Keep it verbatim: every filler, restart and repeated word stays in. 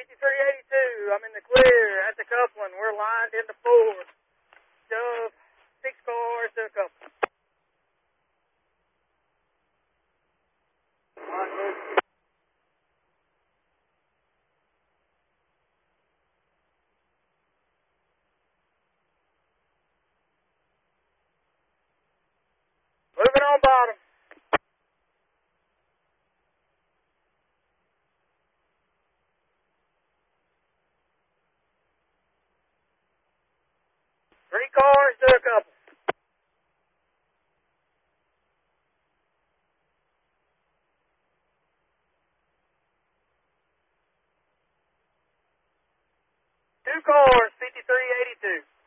fifty-three eighty-two, I'm in the clear at the coupling. We're lined into four. Shove six cars to a couple. Moving on bottom. Three cars to a couple. Two cars, fifty-three eighty-two.